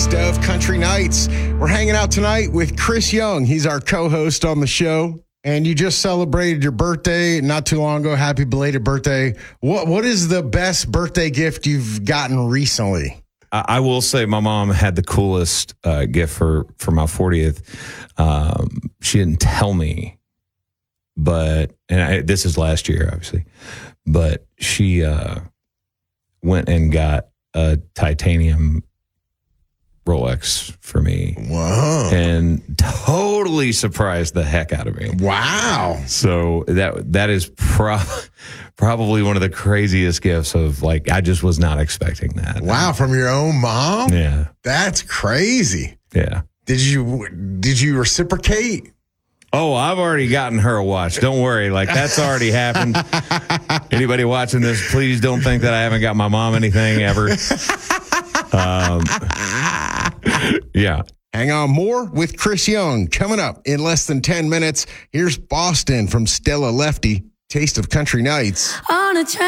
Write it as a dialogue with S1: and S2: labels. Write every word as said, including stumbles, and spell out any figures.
S1: Taste of Country Nights. We're hanging out tonight with Chris Young. He's our co-host on the show. And you just celebrated your birthday not too long ago. Happy belated birthday. What What is the best birthday gift you've gotten recently?
S2: I will say my mom had the coolest uh, gift for, for my fortieth. Um, she didn't tell me, but, and I, this is last year, obviously, but she uh, went and got a titanium Rolex for me.
S1: Wow.
S2: And totally surprised the heck out of me.
S1: Wow.
S2: So that that is pro- probably one of the craziest gifts of, like, I just was not expecting that.
S1: Wow, from your own mom?
S2: Yeah.
S1: That's crazy.
S2: Yeah.
S1: Did you did you reciprocate?
S2: Oh, I've already gotten her a watch. Don't worry. Like, that's already happened. Anybody watching this, please don't think that I haven't got my mom anything ever. Um, yeah.
S1: Hang on, more with Chris Young coming up in less than ten minutes. Here's Boston from Stella Lefty, Taste of Country Nights.
S3: On a